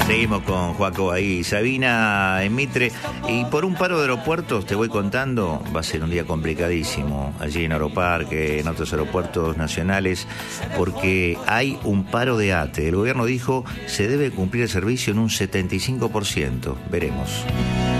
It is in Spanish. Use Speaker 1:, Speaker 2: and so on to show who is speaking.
Speaker 1: Seguimos con Joaco ahí, Sabina en Mitre. Y por un paro de aeropuertos, te voy contando, va a ser un día complicadísimo allí en Aeroparque, en otros aeropuertos nacionales, porque hay un paro de ATE. El gobierno dijo se debe cumplir el servicio en un 75%. Veremos.